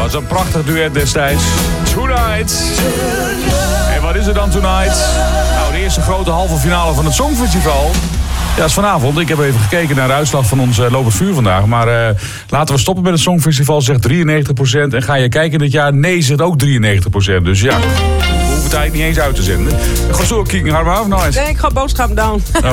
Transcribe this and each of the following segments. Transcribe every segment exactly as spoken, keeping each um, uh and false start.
was een prachtig duet destijds. Tonight. En wat is er dan tonight? Nou, de eerste grote halve finale van het Songfestival. Ja, dat is vanavond. Ik heb even gekeken naar de uitslag van ons uh, Lopend Vuur vandaag. Maar uh, laten we stoppen met het Songfestival, zegt drieënnegentig procent. En ga je kijken dit jaar? Nee, zegt ook drieënnegentig procent. Dus ja, we hoeven het eigenlijk niet eens uit te zenden. Ga zo kijken, ga maar af nou eens. Nee, ik ga boodschappen down. Oh.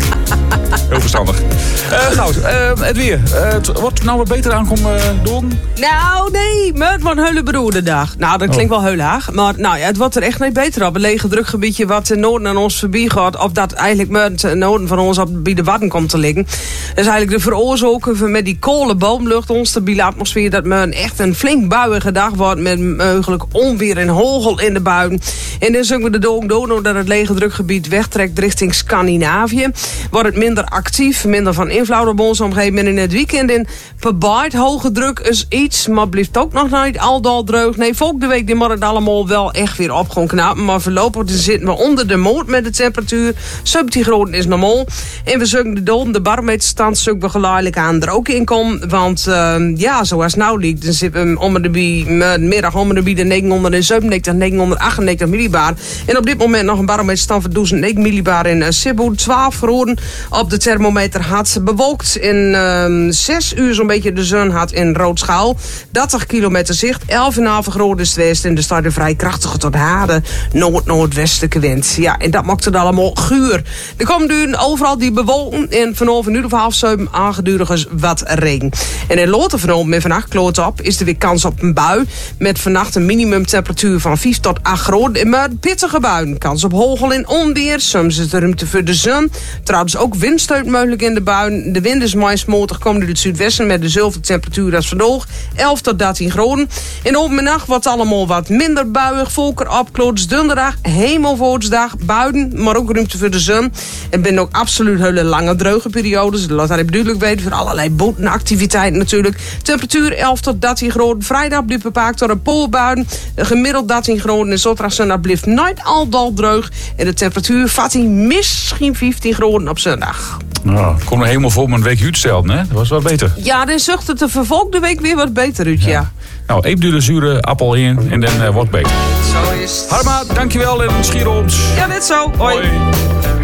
Heel verstandig. Uh, Goud, uh, het weer. Uh, het wordt nou wat beter aankomen uh, doen? Nou, nee, met van Heulen Broederdag. Nou, dat klinkt oh. wel heel laag. Maar nou ja, het wordt er echt niet beter op. Een lege drukgebiedje wat ten noorden aan ons voorbij gaat. Of dat eigenlijk met ten noorden van ons op bij de Wadden komt te liggen. Dat is eigenlijk de veroorzaker van met die kolenboomlucht, onstabiele atmosfeer. Dat men echt een flink buiige dag wordt. Met mogelijk onweer en hagel in de buien. En dan zullen we de dood doen dat het lege drukgebied wegtrekt richting Scandinavië. Wordt het minder actief, minder van invloed op onze omgeving. En in het weekend in verbaard hoge druk is iets, maar blijft ook nog niet al dal dreug. Nee, volgende week die moet het allemaal wel echt weer op gaan knappen. Maar voorlopig zitten we onder de moot met de temperatuur. zeventien graden is normaal. En we zullen de doden, de barometerstand, zullen we geleidelijk aan er ook in komen. Want uh, ja, zoals het nou lijkt, dan zitten we om de bij, middag om de bij de negenhonderdzevenennegentig, negenhonderdachtennegentig millibar. En op dit moment nog een barometerstand van duizend negen millibar in uh, Cebu. twaalf graden op de thermometer had bewolkt. In uh, zes uur zo'n beetje de zon had in Roodschaal. dertig kilometer zicht, elf komma vijf graden is het west. En er staat een vrij krachtige tot harde noord-noordwestelijke wind. Ja, en dat maakt het allemaal guur. Er komen nu overal die bewolken. En vanaf een uur of half zeven aangedurig wat regen. En in Loten vanavond met vannacht kloot op is er weer kans op een bui. Met vannacht een minimumtemperatuur van vijf tot acht graden. En met pittige buien. Kans op hagel en onweer. Soms is er ruimte voor de zon. Trouwens ook windsteun mogelijk in de buien. De wind is maismotig, komt uit het zuidwesten met dezelfde temperatuur als vandaag. elf tot dertien graden. En op mijn nacht wordt het allemaal wat minder buiig. Volker opkloots, donderdag, hemelvaartsdag, buien, maar ook ruimte voor de zon. Het zijn ook absoluut hele lange droge periodes. Dat laat hij duidelijk weten voor allerlei botenactiviteiten natuurlijk. Temperatuur elf tot dertien graden. Vrijdag blijft bepaakt door een poolbuien. Gemiddeld dertien graden. En zondag zondag blijft nooit al dal droog. En de temperatuur vat hij misschien vijftien graden op zondag. Nou, ik kon er helemaal voor mijn week uitstellen, hè? Dat was wel beter. Ja, dan zucht het de vervolgde week weer wat beter uit, ja. ja. Nou, eetdure zure appel in en dan uh, wordt beter. Zo is het. Harma, dankjewel en schier ons. Ja, net zo. Hoi. Hoi.